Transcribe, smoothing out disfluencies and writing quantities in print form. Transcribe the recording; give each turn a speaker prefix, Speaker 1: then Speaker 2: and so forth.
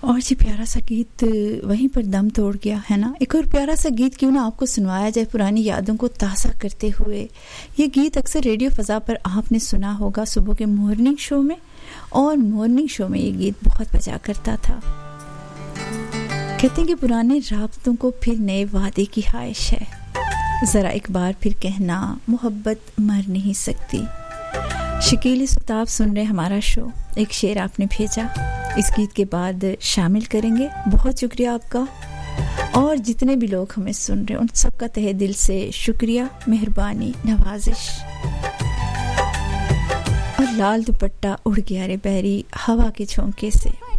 Speaker 1: और जी प्यारा सा गीत वहीं पर दम तोड़ गया है ना। एक और प्यारा सा गीत क्यों ना आपको सुनवाया जाए पुरानी यादों को ताज़ा करते हुए। ये गीत अक्सर रेडियो फ़ज़ा पर आपने सुना होगा सुबह के मॉर्निंग शो में, और मॉर्निंग शो में ये गीत बहुत बजा करता था। कहते हैं कि पुराने राब्तों को फिर नए वादे की ख्वाहिश है, ज़रा एक बार फिर कहना मोहब्बत मर नहीं सकती। शकील सुताब सुन रहे हमारा शो, एक शेर आपने भेजा, इस गीत के बाद शामिल करेंगे। बहुत शुक्रिया आपका, और जितने भी लोग हमें सुन रहे हैं उन सबका तहे दिल से शुक्रिया, मेहरबानी, नवाजिश। और लाल दुपट्टा उड़ गया रे बहरी हवा के झोंके से।